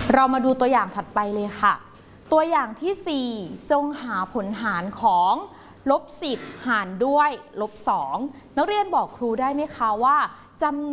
เรามาดูตัวอย่างถัดไปเลยค่ะตัวอย่างที่ 4 จงหาผลหารของ-10 หารด้วย-2นักเรียนบอกครูได้ไหมคะว่าจำน